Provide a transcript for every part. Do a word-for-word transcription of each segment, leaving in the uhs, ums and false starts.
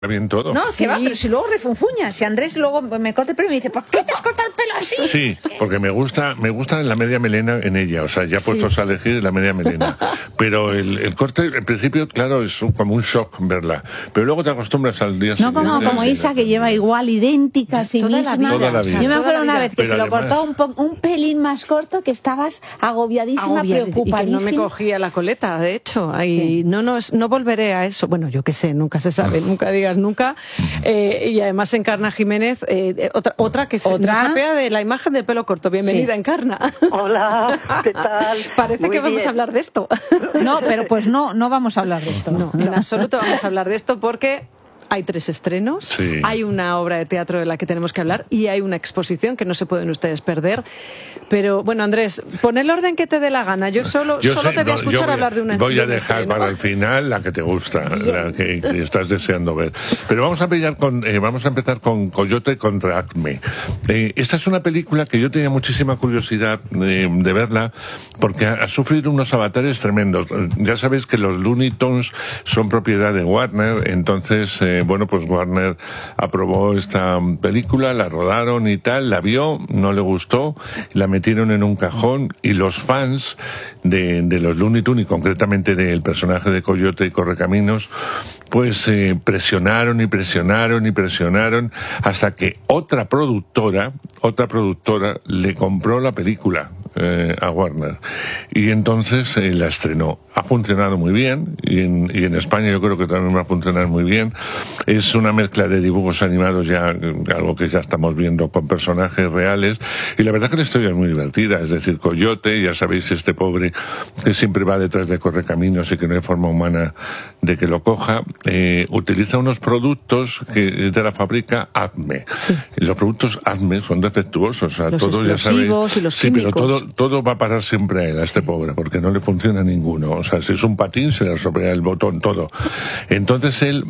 bien todo. No, sí. que va, pero si luego refunfuña. Si Andrés luego me corta el pelo y me dice, ¿por qué te has cortado el pelo así? Sí, porque me gusta me gusta la media melena en ella. O sea, ya puestos sí. a elegir la media melena. Pero el, el corte, en principio, claro, es un, como un shock verla. Pero luego te acostumbras al día no siguiente. No, como, como Isa, que lleva igual, idéntica a sí toda misma. La vida. Toda la vida. Yo me acuerdo una vez que pero se lo además... cortó un, po, un pelín más corto, que estabas agobiadísima, Agobiada, preocupadísima. Y que no me cogía la coleta, de hecho. Y sí. no, no, no volveré a eso. Bueno, yo qué sé, nunca se sabe, nunca digas nunca. Eh, y además Encarna Jiménez, eh, otra, otra que se ¿Otra? apea de la imagen de pelo corto. Bienvenida, sí. Encarna. Hola, ¿qué tal? Parece Muy que vamos bien. a hablar de esto. No, pero pues no, no vamos a hablar de esto. No, no. En absoluto vamos a hablar de esto porque hay tres estrenos, sí. hay una obra de teatro de la que tenemos que hablar y hay una exposición que no se pueden ustedes perder. Pero, bueno, Andrés, pon el orden que te dé la gana. Yo solo, yo solo sé, te voy a no, escuchar voy, hablar de una Voy a de un dejar estreno. para el final la que te gusta, la que, que estás deseando ver. Pero vamos a, pillar con, eh, vamos a empezar con Coyote contra Acme. Eh, esta es una película que yo tenía muchísima curiosidad eh, de verla porque ha, ha sufrido unos avatares tremendos. Ya sabéis que los Looney Tunes son propiedad de Warner, entonces, eh, bueno, pues Warner aprobó esta película, la rodaron y tal, la vio, no le gustó, la metieron en un cajón y los fans de, de los Looney Tunes y concretamente del personaje de Coyote y Correcaminos, pues eh, presionaron y presionaron y presionaron hasta que otra productora, otra productora le compró la película eh, a Warner y entonces eh, la estrenó. Ha funcionado muy bien y en, y en España yo creo que también va a funcionar muy bien. Es una mezcla de dibujos animados, ya algo que ya estamos viendo con personajes reales, y la verdad que la historia es muy divertida. Es decir, Coyote, ya sabéis, este pobre que siempre va detrás de Correcaminos y que no hay forma humana de que lo coja, eh, utiliza unos productos que es de la fábrica Acme. Sí. Los productos Acme son defectuosos, o sea, los todos ya sabéis. Y los sí, químicos. pero todo, todo va a parar siempre a él, a este pobre, porque no le funciona ninguno. O sea, si es un patín, se le estropea el botón, todo. Entonces él,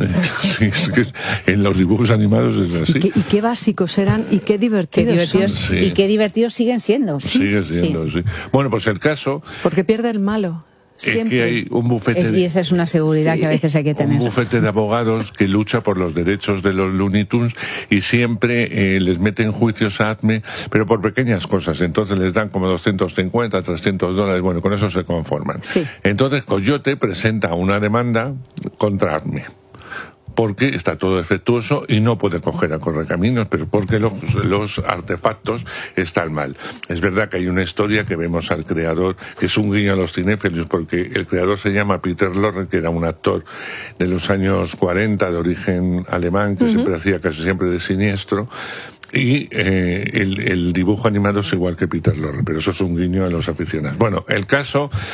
sí, es que en los dibujos animados es así. ¿Y qué, y qué básicos eran y qué divertidos, qué divertidos son. Sí. Y qué divertidos siguen siendo. ¿Sí? Sigue siendo, sí. sí. Bueno, pues el caso... Porque pierde el malo. Siempre. Es que hay un bufete es, y esa es una seguridad sí. que a veces hay que tener. Un bufete de abogados que lucha por los derechos de los Looney Tunes y siempre eh, les meten juicios a Acme, pero por pequeñas cosas. Entonces les dan como doscientos cincuenta, trescientos dólares, bueno, con eso se conforman. Sí. Entonces Coyote presenta una demanda contra Acme, porque está todo defectuoso y no puede coger a Correcaminos, pero porque los, los artefactos están mal. Es verdad que hay una historia que vemos al creador, que es un guiño a los cinéfilos, porque el creador se llama Peter Lorre, que era un actor de los años cuarenta, de origen alemán, que uh-huh. siempre hacía casi siempre de siniestro, y eh, el, el dibujo animado es igual que Peter Lorre, pero eso es un guiño a los aficionados. Bueno, el caso